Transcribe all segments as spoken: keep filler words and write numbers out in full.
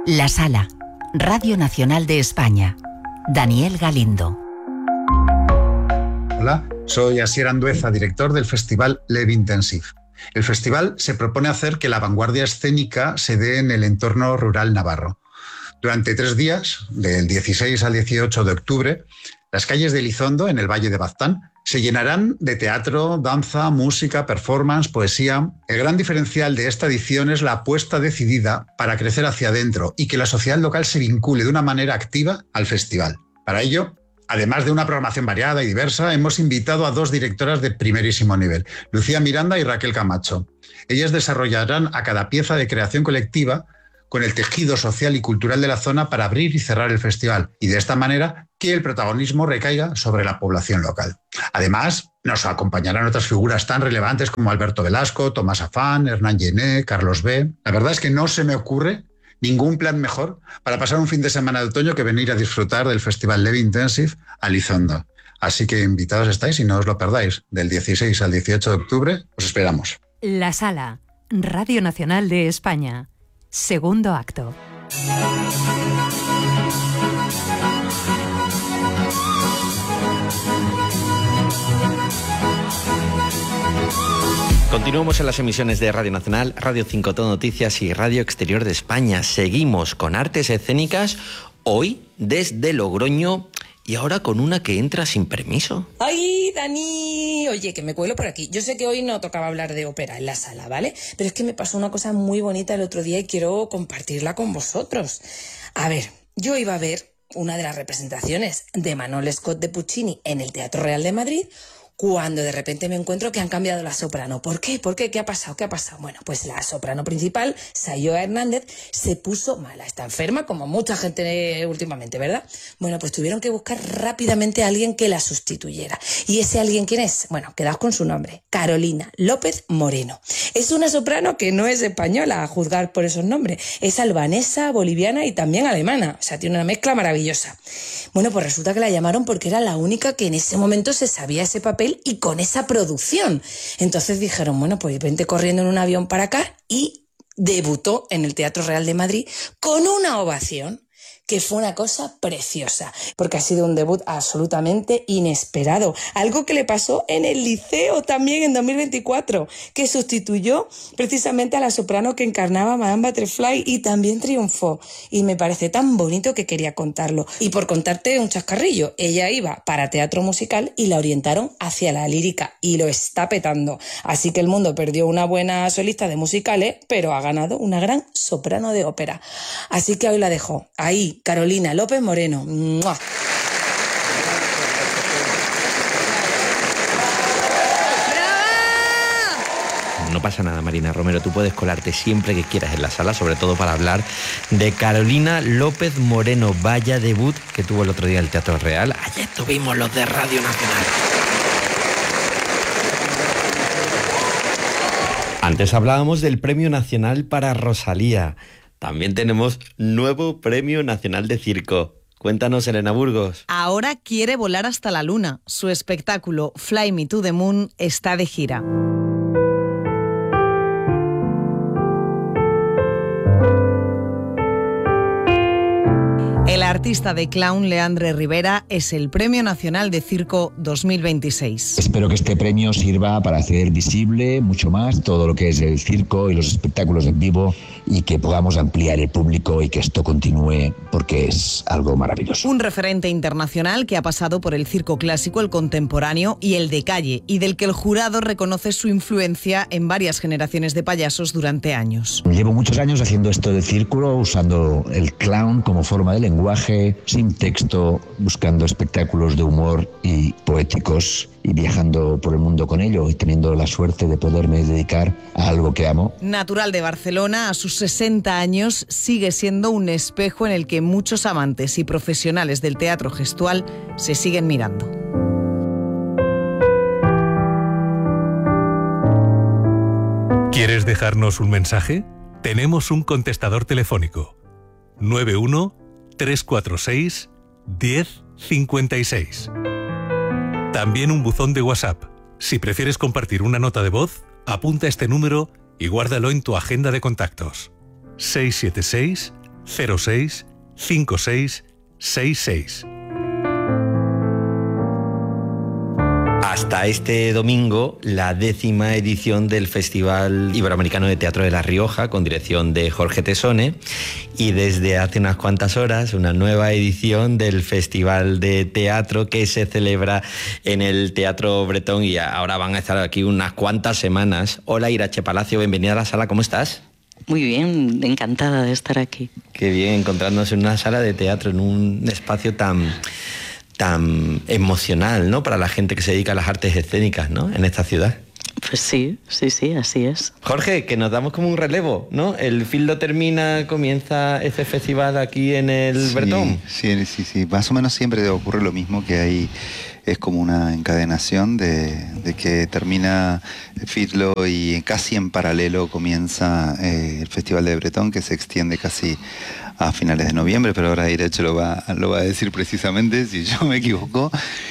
La Sala, Radio Nacional de España. Daniel Galindo. Hola, soy Asier Andueza, director del Festival Live Intensive. El festival se propone hacer que la vanguardia escénica se dé en el entorno rural navarro. Durante tres días, del dieciséis al dieciocho de octubre, las calles de Elizondo, en el Valle de Baztán, se llenarán de teatro, danza, música, performance, poesía. El gran diferencial de esta edición es la apuesta decidida para crecer hacia adentro y que la sociedad local se vincule de una manera activa al festival. Para ello, además de una programación variada y diversa, hemos invitado a dos directoras de primerísimo nivel, Lucía Miranda y Raquel Camacho. Ellas desarrollarán a cada pieza de creación colectiva con el tejido social y cultural de la zona para abrir y cerrar el festival, y de esta manera que el protagonismo recaiga sobre la población local. Además, nos acompañarán otras figuras tan relevantes como Alberto Velasco, Tomás Afán, Hernán Llené, Carlos B. La verdad es que no se me ocurre ningún plan mejor para pasar un fin de semana de otoño que venir a disfrutar del Festival Live Intensive a Elizondo. Así que invitados estáis y no os lo perdáis. Del dieciséis al dieciocho de octubre os esperamos. La Sala, Radio Nacional de España. Segundo acto. Continuamos en las emisiones de Radio Nacional, Radio cinco Todo Noticias y Radio Exterior de España. Seguimos con artes escénicas, hoy desde Logroño y ahora con una que entra sin permiso. ¡Ay, Dani! Oye, que me cuelo por aquí. Yo sé que hoy no tocaba hablar de ópera en la sala, ¿vale? Pero es que me pasó una cosa muy bonita el otro día y quiero compartirla con vosotros. A ver, yo iba a ver una de las representaciones de Manuel Scott de Puccini en el Teatro Real de Madrid, cuando de repente me encuentro que han cambiado la soprano. ¿Por qué? ¿Por qué? ¿Qué ha pasado? ¿Qué ha pasado? Bueno, pues la soprano principal, Sayoa Hernández, se puso mala. Está enferma, como mucha gente últimamente, ¿verdad? Bueno, pues tuvieron que buscar rápidamente a alguien que la sustituyera. ¿Y ese alguien quién es? Bueno, quedaos con su nombre. Carolina López Moreno. Es una soprano que no es española, a juzgar por esos nombres. Es albanesa, boliviana y también alemana. O sea, tiene una mezcla maravillosa. Bueno, pues resulta que la llamaron porque era la única que en ese momento se sabía ese papel y con esa producción. Entonces dijeron, bueno, pues vente corriendo en un avión para acá, y debutó en el Teatro Real de Madrid con una ovación que fue una cosa preciosa, porque ha sido un debut absolutamente inesperado. Algo que le pasó en el Liceo también en dos mil veinticuatro, que sustituyó precisamente a la soprano que encarnaba a Madame Butterfly y también triunfó. Y me parece tan bonito que quería contarlo. Y por contarte un chascarrillo, ella iba para teatro musical y la orientaron hacia la lírica y lo está petando. Así que el mundo perdió una buena solista de musicales, pero ha ganado una gran soprano de ópera. Así que hoy la dejo ahí, Carolina López Moreno. ¡Mua! No pasa nada, Marina Romero, tú puedes colarte siempre que quieras en la sala, sobre todo para hablar de Carolina López Moreno. Vaya debut que tuvo el otro día en el Teatro Real. Allá estuvimos los de Radio Nacional. Antes hablábamos del Premio Nacional para Rosalía. También tenemos nuevo Premio Nacional de Circo. Cuéntanos, Elena Burgos. Ahora quiere volar hasta la luna. Su espectáculo Fly Me to the Moon está de gira. El artista de clown Leandre Rivera es el Premio Nacional de Circo dos mil veintiséis. Espero que este premio sirva para hacer visible mucho más todo lo que es el circo y los espectáculos en vivo, y que podamos ampliar el público y que esto continúe, porque es algo maravilloso. Un referente internacional que ha pasado por el circo clásico, el contemporáneo y el de calle, y del que el jurado reconoce su influencia en varias generaciones de payasos durante años. Llevo muchos años haciendo esto de círculo, usando el clown como forma de lenguaje, sin texto, buscando espectáculos de humor y poéticos, y viajando por el mundo con ello y teniendo la suerte de poderme dedicar a algo que amo. Natural de Barcelona, a sus sesenta años sigue siendo un espejo en el que muchos amantes y profesionales del teatro gestual se siguen mirando. ¿Quieres dejarnos un mensaje? Tenemos un contestador telefónico: nueve uno tres cuatro seis diez cincuenta y seis. También un buzón de WhatsApp. Si prefieres compartir una nota de voz, apunta este número y guárdalo en tu agenda de contactos: seis siete seis, cero seis cinco seis seis seis. Hasta este domingo, la décima edición del Festival Iberoamericano de Teatro de La Rioja, con dirección de Jorge Tessone, y desde hace unas cuantas horas, una nueva edición del Festival de Teatro que se celebra en el Teatro Bretón, y ahora van a estar aquí unas cuantas semanas. Hola, Irache Palacio, bienvenida a la sala, ¿cómo estás? Muy bien, encantada de estar aquí. Qué bien encontrarnos en una sala de teatro, en un espacio tan... tan emocional, ¿no?, para la gente que se dedica a las artes escénicas, ¿no?, en esta ciudad. Pues sí, sí, sí, así es. Jorge, que nos damos como un relevo, ¿no? El Fildo termina, comienza este festival aquí en el sí, Bretón. Sí, sí, sí. Más o menos siempre ocurre lo mismo, que hay... es como una encadenación de, de que termina Fildo y casi en paralelo comienza eh, el Festival de Bretón, que se extiende casi a finales de noviembre, pero ahora Irache lo va, lo va a decir precisamente, si yo me equivoco,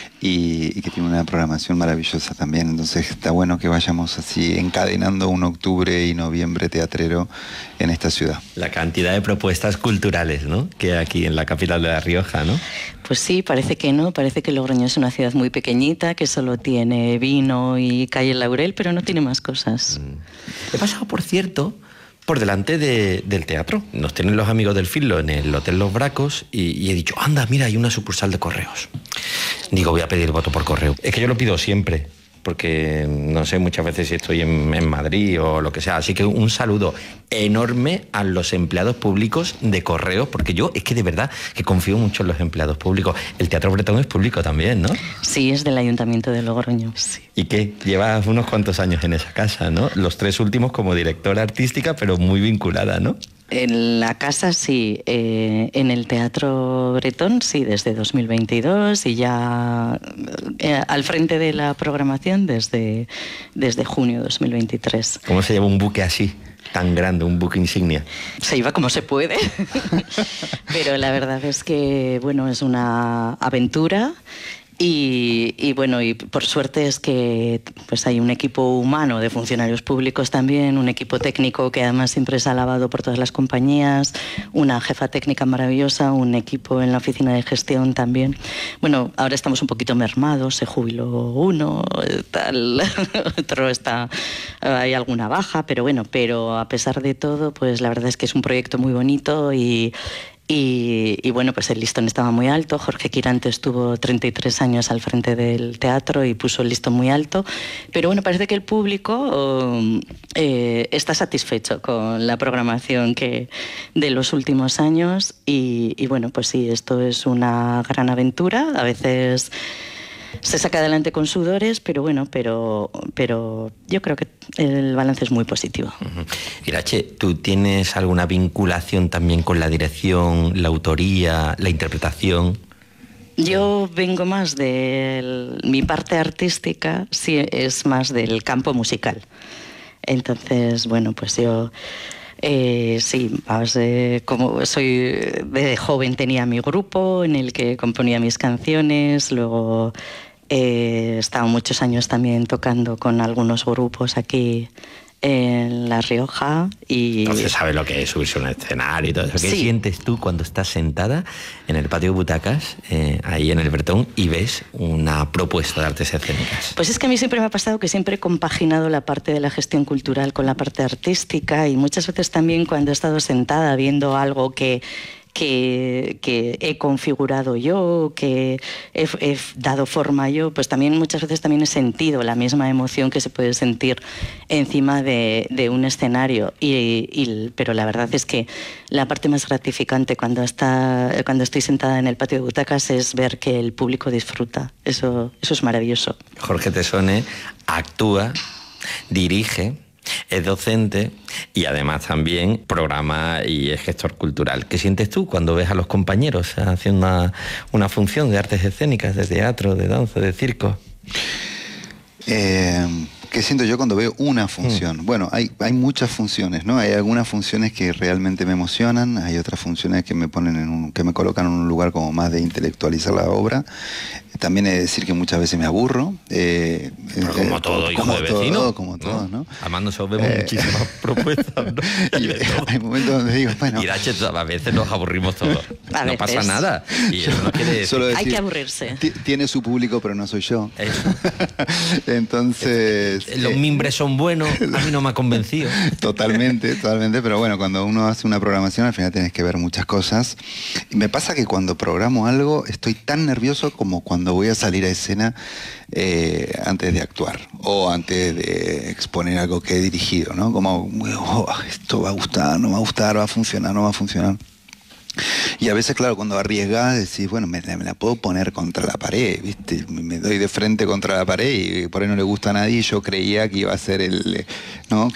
y, y que tiene una programación maravillosa también. Entonces está bueno que vayamos así encadenando un octubre y noviembre teatrero en esta ciudad. La cantidad de propuestas culturales, ¿no?, que hay aquí en la capital de La Rioja, ¿no? Pues sí, parece que no, parece que Logroño es una ciudad muy pequeñita, que solo tiene vino y calle Laurel, pero no tiene más cosas. Mm. He pasado, por cierto, por delante de, del teatro. Nos tienen los amigos del Fildo en el Hotel Los Bracos y, y he dicho, anda, mira, hay una sucursal de correos. Digo, voy a pedir voto por correo. Es que yo lo pido siempre, porque no sé muchas veces si estoy en, en Madrid o lo que sea. Así que un saludo enorme a los empleados públicos de correos, porque yo es que de verdad que confío mucho en los empleados públicos. El Teatro Bretón es público también, ¿no? Sí, es del Ayuntamiento de Logroño. Sí. ¿Y qué? Llevas unos cuantos años en esa casa, ¿no? Los tres últimos como directora artística, pero muy vinculada, ¿no? En la casa sí, eh, en el Teatro Bretón sí, desde dos mil veintidós, y ya eh, al frente de la programación desde, desde junio de dos mil veintitrés. ¿Cómo se lleva un buque así, tan grande, un buque insignia? Se lleva como se puede, pero la verdad es que, bueno, es una aventura. Y, y bueno, y por suerte es que pues hay un equipo humano de funcionarios públicos también, un equipo técnico que además siempre es alabado por todas las compañías, una jefa técnica maravillosa, un equipo en la oficina de gestión también. Bueno, ahora estamos un poquito mermados, se jubiló uno, tal, otro está, hay alguna baja, pero bueno, pero a pesar de todo, pues la verdad es que es un proyecto muy bonito y... Y, y bueno, pues el listón estaba muy alto. Jorge Quirante estuvo treinta y tres años al frente del teatro y puso el listón muy alto. Pero bueno, parece que el público eh, está satisfecho con la programación que, de los últimos años. Y, y bueno, pues sí, esto es una gran aventura. A veces se saca adelante con sudores, pero bueno, pero, pero yo creo que el balance es muy positivo. Uh-huh. Irache, ¿tú tienes alguna vinculación también con la dirección, la autoría, la interpretación? Yo vengo más de mi parte artística, sí, es más del campo musical. Entonces, bueno, pues yo... Eh, sí, más, eh, como soy de joven tenía mi grupo en el que componía mis canciones, luego he estado muchos años también tocando con algunos grupos aquí en La Rioja. Y entonces sabes lo que es subirse a un escenario y todo eso. ¿Qué sí. sientes tú cuando estás sentada en el patio de butacas, eh, ahí en el Bretón, y ves una propuesta de artes escénicas? Pues es que a mí siempre me ha pasado que siempre he compaginado la parte de la gestión cultural con la parte artística, y muchas veces también cuando he estado sentada viendo algo que Que, que he configurado yo, que he, he dado forma yo, pues también muchas veces también he sentido la misma emoción que se puede sentir encima de, de un escenario. Y, y, pero la verdad es que la parte más gratificante cuando, está, cuando estoy sentada en el patio de butacas es ver que el público disfruta. Eso, eso es maravilloso. Jorge Tessone actúa, dirige, es docente y además también programa y es gestor cultural. ¿Qué sientes tú cuando ves a los compañeros haciendo una, una función de artes escénicas, de teatro, de danza, de circo? Eh, ¿Qué siento yo cuando veo una función? Mm. Bueno, hay, hay muchas funciones, ¿no? Hay algunas funciones que realmente me emocionan, hay otras funciones que me ponen en un, que me colocan en un lugar como más de intelectualizar la obra, también he de decir que muchas veces me aburro. Eh, Pero como eh, todo, hijo como de todo, vecino. Como todo, ¿no? Además nosotros vemos Eh, muchísimas propuestas, ¿no? Y hay momentos donde digo, bueno... Irache, a veces nos aburrimos todos. A No veces. pasa nada. Y eso no quiere decir... Solo decir, Hay que aburrirse. ti- Tiene su público, pero no soy yo. Eso. Entonces... Los eh, mimbres son buenos, a mí no me ha convencido. Totalmente, totalmente, pero bueno, cuando uno hace una programación al final tienes que ver muchas cosas. Y me pasa que cuando programo algo estoy tan nervioso como cuando voy a salir a escena eh, antes de actuar o antes de exponer algo que he dirigido, ¿no? Como, oh, esto va a gustar, no va a gustar, va a funcionar, no va a funcionar. Y a veces, claro, cuando arriesgás decís, bueno, me, me la puedo poner contra la pared, ¿viste? Me doy de frente contra la pared y por ahí no le gusta a nadie y yo creía que iba a ser el... ¿no?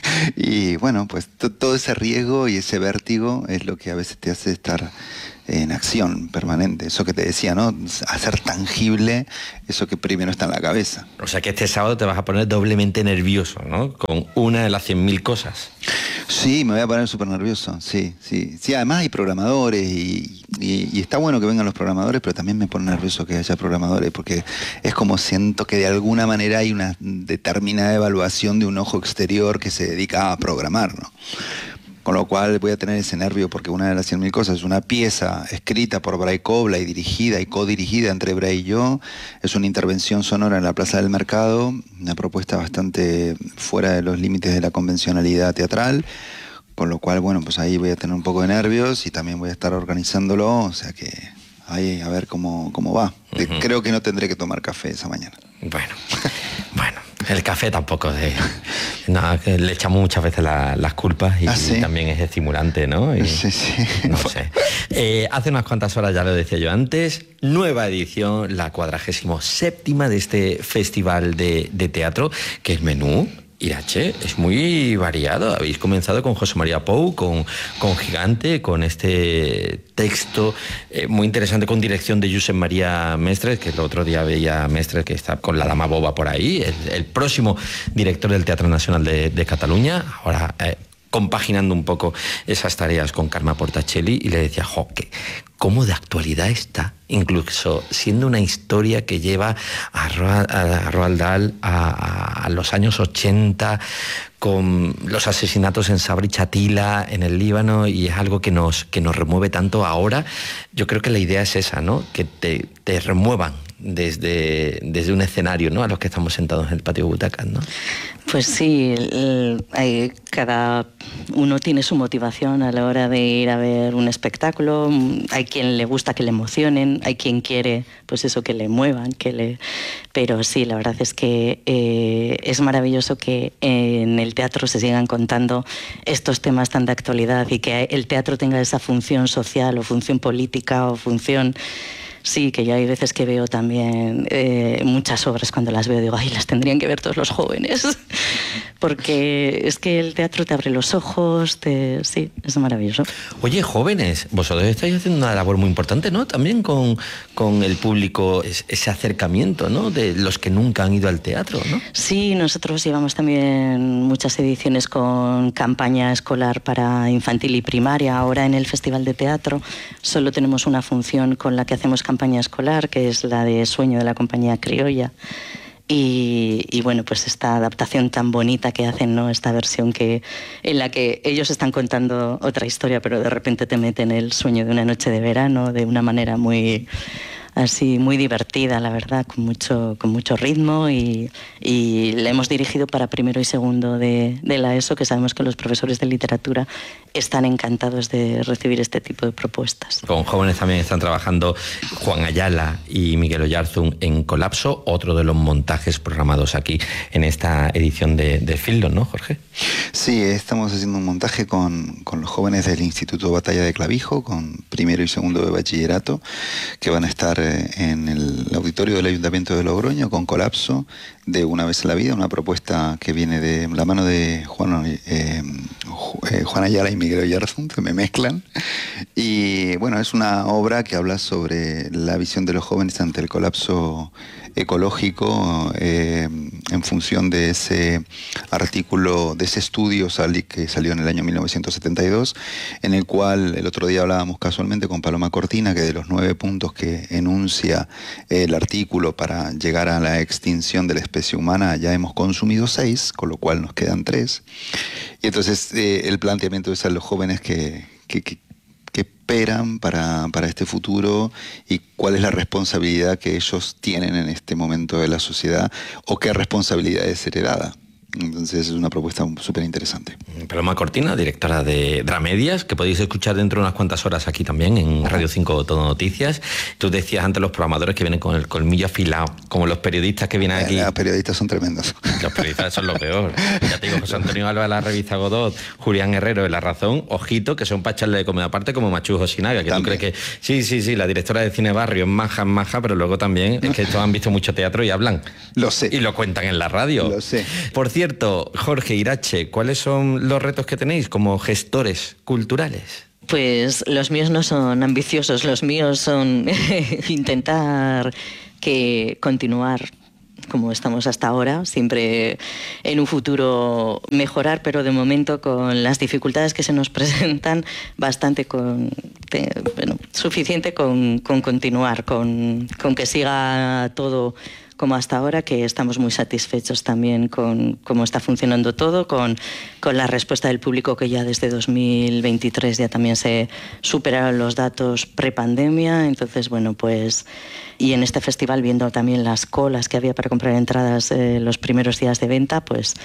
Y bueno, pues to- todo ese riesgo y ese vértigo es lo que a veces te hace estar en acción permanente. Eso que te decía, ¿no? Hacer tangible eso que primero está en la cabeza. O sea que este sábado te vas a poner doblemente nervioso, ¿no? Con una de las cien mil cosas. Sí, me voy a poner súper nervioso, sí, sí. Sí, además hay programadores y, y, y está bueno que vengan los programadores, pero también me pone nervioso que haya programadores, porque es como siento que de alguna manera hay una determinada evaluación de un ojo exterior que se dedica a programar, ¿no? Con lo cual voy a tener ese nervio porque una de las cien mil cosas es una pieza escrita por Bray Cobla y dirigida y codirigida entre Bray y yo. Es una intervención sonora en la Plaza del Mercado, una propuesta bastante fuera de los límites de la convencionalidad teatral. Con lo cual, bueno, pues ahí voy a tener un poco de nervios y también voy a estar organizándolo, o sea que ahí a ver cómo, cómo va. Uh-huh. Creo que no tendré que tomar café esa mañana. Bueno, bueno. El café tampoco de... No, le echamos muchas veces la, las culpas y, ¿Ah, sí? y también es estimulante, ¿no? Y, sí, sí. No sé. Eh, hace unas cuantas horas, ya lo decía yo antes, nueva edición, la cuadragésimo séptima de este festival de, de teatro, que es menú. Irache, es muy variado. Habéis comenzado con José María Pou, con, con Gigante, con este texto eh, muy interesante con dirección de Josep María Mestres, que el otro día veía Mestres que está con La Dama Boba por ahí, el, el próximo director del Teatro Nacional de, de Cataluña, ahora eh, compaginando un poco esas tareas con Carme Portacelli, y le decía, jo, que cómo de actualidad está, incluso siendo una historia que lleva a, Roald, a Roald Dahl a, a los años ochenta, con los asesinatos en Sabri Chatila, en el Líbano, y es algo que nos, que nos remueve tanto ahora. Yo creo que la idea es esa, ¿no? Que te, te remuevan desde, desde un escenario, ¿no? A los que estamos sentados en el patio de butacas, ¿no? Pues sí, el, el, cada uno tiene su motivación a la hora de ir a ver un espectáculo. Hay quien le gusta que le emocionen, hay quien quiere, pues eso, que le muevan, que le... Pero sí, la verdad es que eh, es maravilloso que en el teatro se sigan contando estos temas tan de actualidad y que el teatro tenga esa función social o función política o función... Sí, que yo hay veces que veo también eh, muchas obras, cuando las veo digo, ay, las tendrían que ver todos los jóvenes, porque es que el teatro te abre los ojos, te... sí, es maravilloso. Oye, jóvenes, vosotros estáis haciendo una labor muy importante, ¿no? También con, con el público, ese acercamiento, ¿no? De los que nunca han ido al teatro, ¿no? Sí, nosotros llevamos también muchas ediciones con campaña escolar para infantil y primaria. Ahora en el Festival de Teatro solo tenemos una función con la que hacemos campaña campaña escolar, que es la de Sueño de la Compañía Criolla. Y, y bueno, pues esta adaptación tan bonita que hacen, ¿no? Esta versión que, en la que ellos están contando otra historia, pero de repente te meten el sueño de una noche de verano de una manera muy... así muy divertida, la verdad, con mucho, con mucho ritmo, y, y la hemos dirigido para primero y segundo de, de la ESO, que sabemos que los profesores de literatura están encantados de recibir este tipo de propuestas. Con jóvenes también están trabajando Juan Ayala y Miguel Oyarzún en Colapso, otro de los montajes programados aquí en esta edición de, de Fieldon, ¿no, Jorge? Sí, estamos haciendo un montaje con, con los jóvenes del Instituto Batalla de Clavijo, con primero y segundo de bachillerato, que van a estar en el auditorio del Ayuntamiento de Logroño con Colapso, de Una vez en la vida, una propuesta que viene de la mano de Juan, eh, eh, Juan Ayala y Miguel Oyarzún, que me mezclan. Y bueno, es una obra que habla sobre la visión de los jóvenes ante el colapso ecológico, eh, en función de ese artículo, de ese estudio sali, que salió en el año mil novecientos setenta y dos, en el cual el otro día hablábamos casualmente con Paloma Cortina, que de los nueve puntos que enuncia el artículo para llegar a la extinción de la especie humana, ya hemos consumido seis, con lo cual nos quedan tres. Y entonces eh, el planteamiento es a los jóvenes que, que, que que esperan para, para este futuro y cuál es la responsabilidad que ellos tienen en este momento de la sociedad o qué responsabilidad es heredada. Entonces es una propuesta súper interesante. Paloma Cortina, directora de Dramedias, que podéis escuchar dentro de unas cuantas horas aquí también en Radio cinco Todo Noticias. Tú decías antes los programadores que vienen con el colmillo afilado, como los periodistas que vienen aquí. Los periodistas son tremendos. Los periodistas son lo peor. Ya te digo, José Antonio Alba de la revista Godot, Julián Herrero de La Razón, ojito, que son para echarle de comer aparte como Machujo Sinaga, que también. Tú crees que sí, sí, sí, la directora de Cine Barrio es maja, es maja, pero luego también es que estos han visto mucho teatro y hablan. Lo sé. Y lo cuentan en la radio. Lo sé. Por cierto, Jorge Irache, ¿cuáles son los retos que tenéis como gestores culturales? Pues los míos no son ambiciosos, los míos son intentar que continuar como estamos hasta ahora, siempre en un futuro mejorar, pero de momento con las dificultades que se nos presentan, bastante con, de, bueno, suficiente con, con continuar, con, con que siga todo como hasta ahora, que estamos muy satisfechos también con cómo está funcionando todo, con, con la respuesta del público, que ya desde dos mil veintitrés ya también se superaron los datos prepandemia. Entonces, bueno, pues, y en este festival, viendo también las colas que había para comprar entradas eh, los primeros días de venta, pues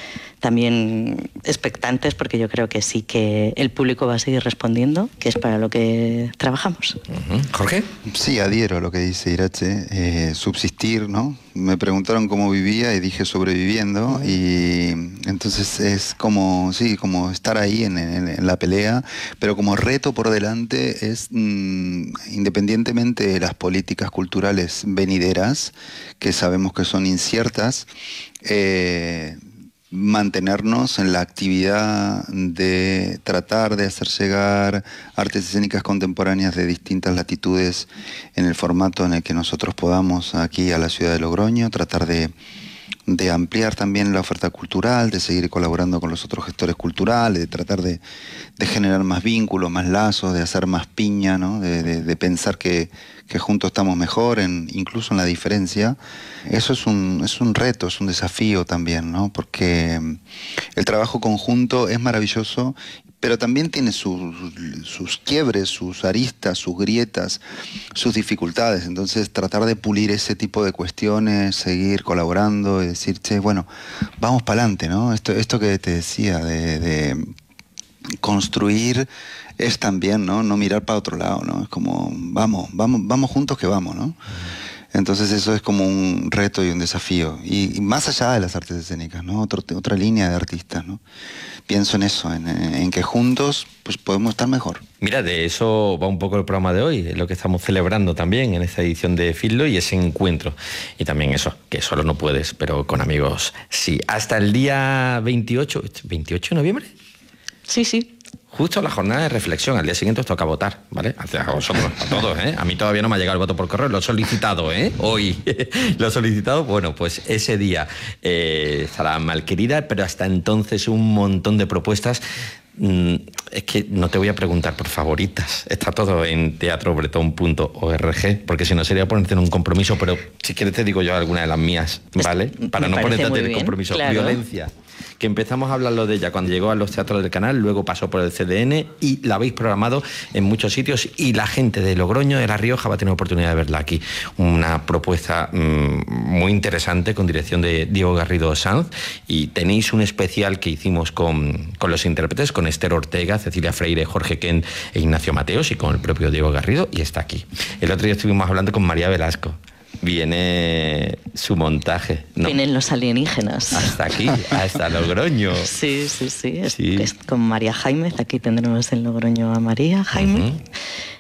también expectantes, porque yo creo que sí que el público va a seguir respondiendo, que es para lo que trabajamos. Uh-huh. ¿Jorge? Sí, adhiero a lo que dice Irache, eh, subsistir, ¿no? Me preguntaron cómo vivía y dije sobreviviendo, uh-huh. Y entonces es como, sí, como estar ahí en, en, en la pelea, pero como reto por delante es, mmm, independientemente de las políticas culturales venideras, que sabemos que son inciertas, eh, mantenernos en la actividad de tratar de hacer llegar artes escénicas contemporáneas de distintas latitudes en el formato en el que nosotros podamos aquí a la ciudad de Logroño, tratar de, de ampliar también la oferta cultural, de seguir colaborando con los otros gestores culturales, de tratar de, de generar más vínculos, más lazos, de hacer más piña, ¿no? de, de, de pensar que, que juntos estamos mejor, en, incluso en la diferencia. Eso es un, es un reto, es un desafío también, ¿no? Porque el trabajo conjunto es maravilloso, pero también tiene sus, sus quiebres, sus aristas, sus grietas, sus dificultades. Entonces, tratar de pulir ese tipo de cuestiones, seguir colaborando y decir, che, bueno, vamos para adelante, ¿no? Esto, esto que te decía, de, de construir es también, ¿no? No mirar para otro lado, ¿no? Es como, vamos, vamos, vamos juntos que vamos, ¿no? Entonces eso es como un reto y un desafío. Y, y más allá de las artes escénicas, ¿no? Otro, otra línea de artistas, ¿no? Pienso en eso, en, en que juntos pues podemos estar mejor. Mira, de eso va un poco el programa de hoy, es lo que estamos celebrando también en esta edición de Fitlo, y ese encuentro. Y también eso, que solo no puedes, pero con amigos sí. Hasta el día veintiocho, ¿veintiocho de noviembre? Sí, sí. Justo la jornada de reflexión, al día siguiente os toca votar, ¿vale? A vosotros, a todos, ¿eh? A mí todavía no me ha llegado el voto por correo, lo he solicitado, ¿eh? Hoy lo he solicitado, bueno, pues ese día eh, estará Malquerida, pero hasta entonces un montón de propuestas. Mm, es que no te voy a preguntar por favoritas, está todo en teatro bretón punto org, porque si no sería ponerte en un compromiso, pero si quieres te digo yo alguna de las mías, ¿vale? Para no ponerte en el compromiso. Claro. Violencia, que empezamos a hablarlo de ella cuando llegó a los teatros del canal, luego pasó por el C D N y la habéis programado en muchos sitios, y la gente de Logroño, de La Rioja, va a tener oportunidad de verla aquí. Una propuesta mmm, muy interesante con dirección de Diego Garrido Sanz, y tenéis un especial que hicimos con, con los intérpretes, con Esther Ortega, Cecilia Freire, Jorge Kent e Ignacio Mateos, y con el propio Diego Garrido, y está aquí. El otro día estuvimos hablando con María Velasco. Viene su montaje, ¿no? Vienen los alienígenas. Hasta aquí, hasta Logroño. Sí, sí, sí. sí. Es con María Jaime. Aquí tendremos en Logroño a María Jaime. Uh-huh.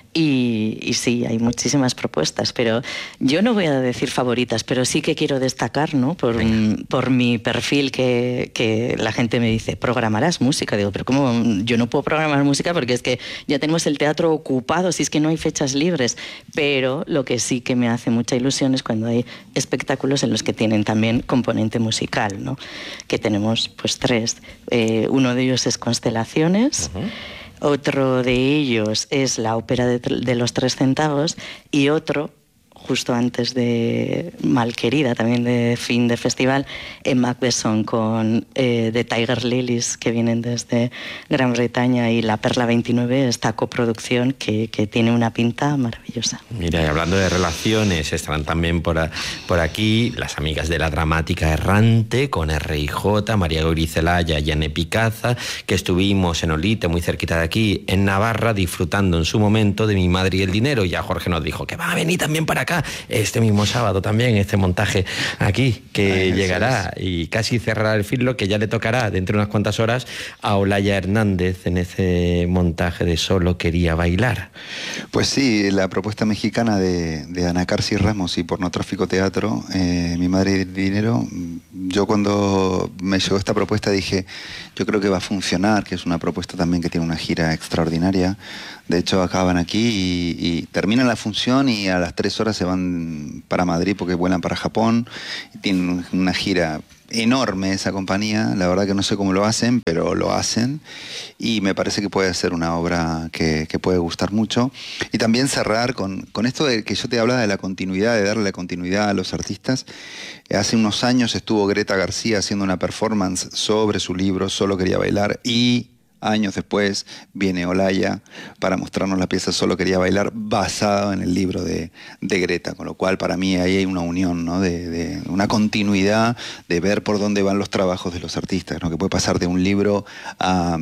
Y, y sí, hay muchísimas propuestas, pero yo no voy a decir favoritas, pero sí que quiero destacar, ¿no? Por, por mi perfil, que, que la gente me dice, ¿programarás música? Digo, pero ¿cómo? Yo no puedo programar música porque es que ya tenemos el teatro ocupado, si es que no hay fechas libres. Pero lo que sí que me hace mucha ilusión es cuando hay espectáculos en los que tienen también componente musical, ¿no? Que tenemos pues tres. Eh, uno de ellos es Constelaciones. Uh-huh. Otro de ellos es la ópera de, de los tres centavos y otro, justo antes de Malquerida, también de fin de festival, en Macbeth Song con eh, The Tiger Lilies, que vienen desde Gran Bretaña, y La Perla veintinueve, esta coproducción que, que tiene una pinta maravillosa. Mira, y hablando de relaciones, estarán también por, a, por aquí las amigas de la Dramática Errante, con R I J, María Gorizelaya y Anne Picaza, que estuvimos en Olite, muy cerquita de aquí, en Navarra, disfrutando en su momento de Mi Madre y el Dinero. Y ya Jorge nos dijo que va a venir también para acá este mismo sábado también, este montaje aquí, que Ay, llegará es. y casi cerrará el filo, que ya le tocará dentro de unas cuantas horas a Olaya Hernández en ese montaje de Solo Quería Bailar. Pues sí, la propuesta mexicana de, de Ana Carci Ramos y Pornotráfico Teatro, eh, Mi Madre y el Dinero. Yo cuando me llegó esta propuesta dije, yo creo que va a funcionar, que es una propuesta también que tiene una gira extraordinaria. De hecho, acaban aquí y, y terminan la función y a las tres horas se van para Madrid porque vuelan para Japón. Y tienen una gira enorme esa compañía. La verdad que no sé cómo lo hacen, pero lo hacen. Y me parece que puede ser una obra que, que puede gustar mucho. Y también cerrar con, con esto de que yo te hablaba de la continuidad, de darle la continuidad a los artistas. Hace unos años estuvo Greta García haciendo una performance sobre su libro Solo Quería Bailar, y años después viene Olaya para mostrarnos la pieza Solo Quería Bailar, basada en el libro de, de Greta, con lo cual para mí ahí hay una unión, ¿no? de, de una continuidad, de ver por dónde van los trabajos de los artistas, ¿no? Que puede pasar de un libro a...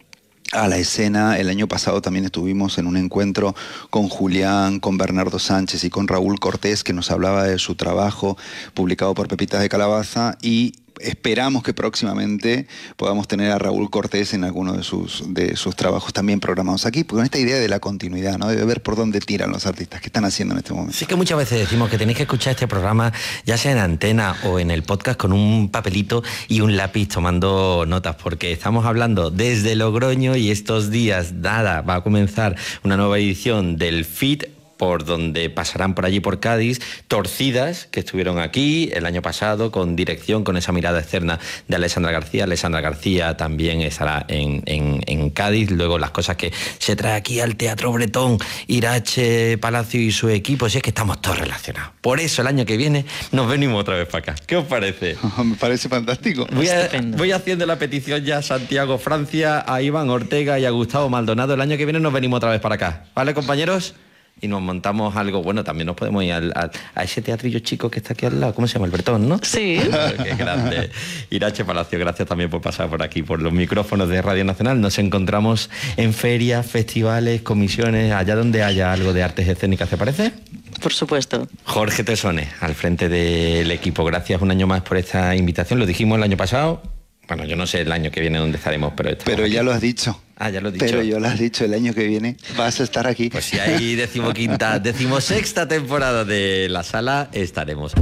a la escena. El año pasado también estuvimos en un encuentro con Julián, con Bernardo Sánchez y con Raúl Cortés, que nos hablaba de su trabajo publicado por Pepitas de Calabaza, y esperamos que próximamente podamos tener a Raúl Cortés en alguno de sus, de sus trabajos también programados aquí, con esta idea de la continuidad, ¿no? De ver por dónde tiran los artistas, qué están haciendo en este momento. Sí, que muchas veces decimos que tenéis que escuchar este programa, ya sea en antena o en el podcast, con un papelito y un lápiz tomando notas, porque estamos hablando desde Logroño y estos días, nada, va a comenzar una nueva edición del F I T, por donde pasarán por allí por Cádiz, Torcidas, que estuvieron aquí el año pasado con dirección, con esa mirada externa de Alessandra García. Alessandra García también estará en, en, en Cádiz. Luego las cosas que se trae aquí al Teatro Bretón, Irache Palacio y su equipo, si es que estamos todos relacionados. Por eso el año que viene nos venimos otra vez para acá. ¿Qué os parece? Me parece fantástico. Voy, a, voy haciendo la petición ya a Santiago Francia, a Iván Ortega y a Gustavo Maldonado. El año que viene nos venimos otra vez para acá. ¿Vale, compañeros? Y nos montamos algo, bueno, también nos podemos ir al, al, a ese teatrillo chico que está aquí al lado, ¿cómo se llama? El Bretón, ¿no? Sí. Qué grande. Irache Palacio, gracias también por pasar por aquí, por los micrófonos de Radio Nacional. Nos encontramos en ferias, festivales, comisiones, allá donde haya algo de artes escénicas, ¿te parece? Por supuesto. Jorge Tesones, al frente del equipo, gracias un año más por esta invitación. Lo dijimos el año pasado. Bueno, yo no sé el año que viene dónde estaremos, pero... Pero ya aquí. Lo has dicho. Ah, ya lo has dicho. Pero yo lo has dicho, el año que viene vas a estar aquí. Pues si hay decimoquinta, decimosexta temporada de La Sala, estaremos.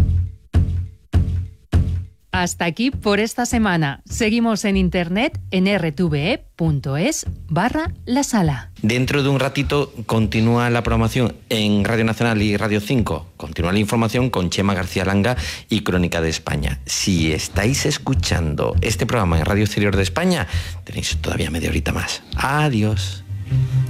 Hasta aquí por esta semana. Seguimos en internet en r t v e punto es barra La Sala. Dentro de un ratito continúa la programación en Radio Nacional y Radio cinco. Continúa la información con Chema García Langa y Crónica de España. Si estáis escuchando este programa en Radio Exterior de España, tenéis todavía media horita más. Adiós.